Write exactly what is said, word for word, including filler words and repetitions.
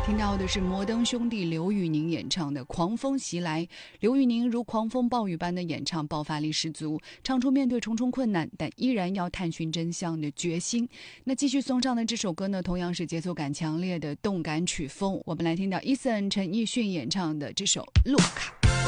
听到的是摩登兄弟刘宇宁演唱的《狂风袭来》。刘宇宁如狂风暴雨般的演唱，爆发力十足，唱出面对重重困难但依然要探寻真相的决心。那继续送上的这首歌呢，同样是节奏感强烈的动感曲风。我们来听到 Eason 陈奕迅演唱的这首《洛卡》。